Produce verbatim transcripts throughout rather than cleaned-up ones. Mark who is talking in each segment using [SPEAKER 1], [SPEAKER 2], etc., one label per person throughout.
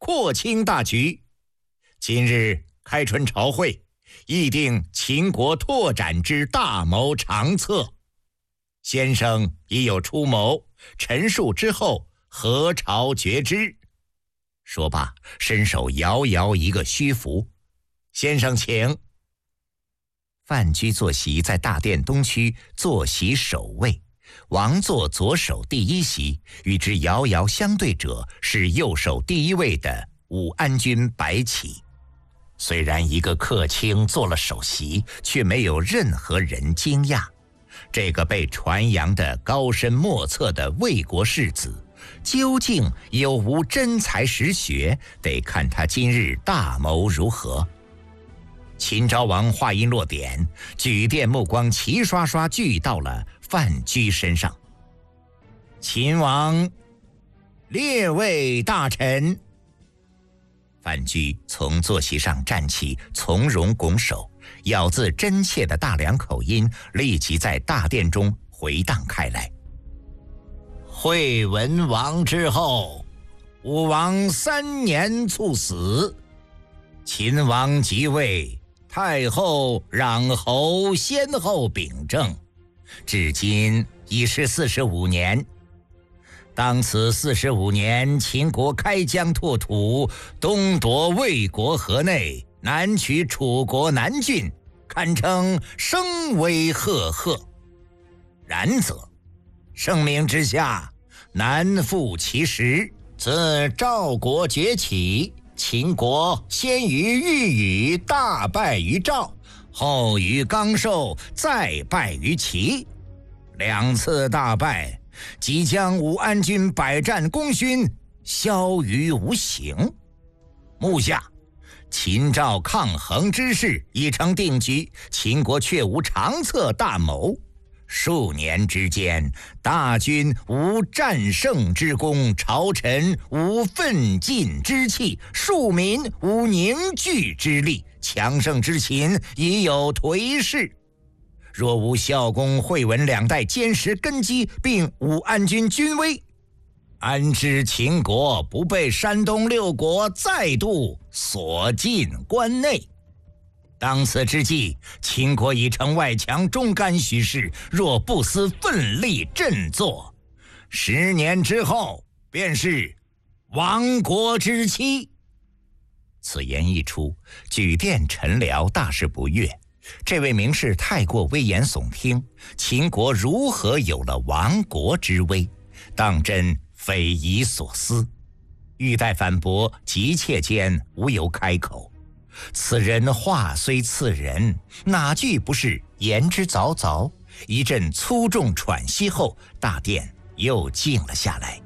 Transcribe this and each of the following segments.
[SPEAKER 1] 扩清大局。今日开春朝会，议定秦国拓展之大谋长策。先生已有出谋，陈述之后，何朝决之？说罢，伸手遥遥一个虚符。先生请。范雎坐席在大殿东区坐席首位，王座左手第一席，与之遥遥相对者是右手第一位的武安君白起。虽然一个客卿做了首席，却没有任何人惊讶。这个被传扬的高深莫测的魏国士子，究竟有无真才实学，得看他今日大谋如何。秦昭王话音落点，举殿目光齐刷刷聚到了范雎身上。秦王，列位大臣。范雎从坐席上站起，从容拱手，咬字真切的大梁口音立即在大殿中回荡开来。惠文王之后，武王三年猝死，秦王即位，太后让侯先后秉政，至今已是四十五年。当此四十五年，秦国开疆拓土，东夺魏国河内，南取楚国南郡，堪称声威赫赫。然则盛名之下，难复其实。自赵国崛起，秦国先于豫语大败于赵，后于刚寿再败于齐，两次大败，即将武安君百战功勋消于无形。目下秦赵抗衡之势已成定局，秦国却无长策大谋。数年之间，大军无战胜之功，朝臣无奋进之气，庶民无凝聚之力，强盛之秦已有颓势。若无孝公、惠文两代坚实根基，并武安君军威，安知秦国不被山东六国再度锁进关内？当此之际，秦国已成外强中干虚势，若不思奋力振作，十年之后便是亡国之期。此言一出，举殿臣僚大是不悦。这位名士太过危言耸听，秦国如何有了亡国之威？当真匪夷所思。欲待反驳，急切间无由开口。此人话虽刺人，哪句不是言之凿凿？一阵粗重喘息后，大殿又静了下来。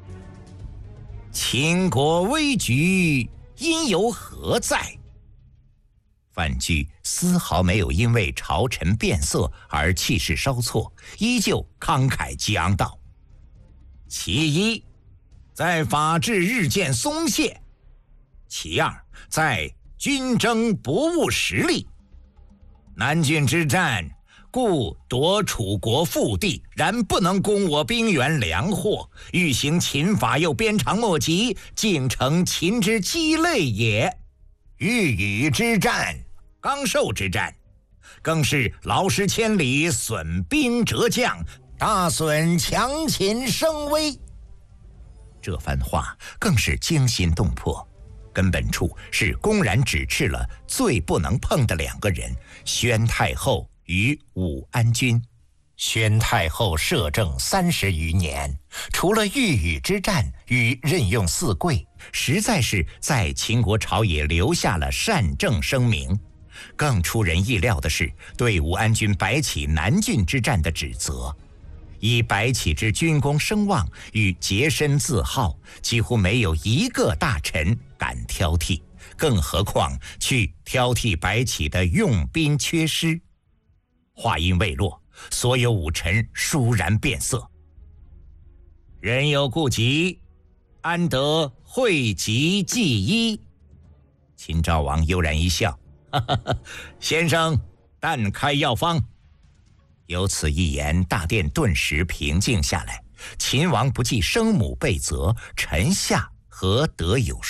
[SPEAKER 1] 秦国危局因由何在？范雎丝毫没有因为朝臣变色而气势稍挫，依旧慷慨激昂道：其一，在法制日渐松懈；其二，在军争不务实力。南郡之战，故夺楚国腹地，然不能攻我兵源粮货，欲行秦法又鞭长莫及，竟成秦之鸡肋也。豫语之战，刚寿之战，更是劳师千里，损兵折将，大损强秦声威。这番话更是惊心动魄，根本处是公然指斥了最不能碰的两个人，宣太后与武安君。宣太后摄政三十余年，除了豫语之战与任用四贵，实在是在秦国朝野留下了善政声名。更出人意料的是，对武安君白起南郡之战的指责。以白起之军功声望与洁身自好，几乎没有一个大臣敢挑剔，更何况去挑剔白起的用兵缺失。话音未落，所有武臣倏然变色。人有顾疾，安得讳疾忌医？秦昭王悠然一笑，哈哈哈，先生但开药方。有此一言，大殿顿时平静下来。秦王不计生母被责，臣下何得有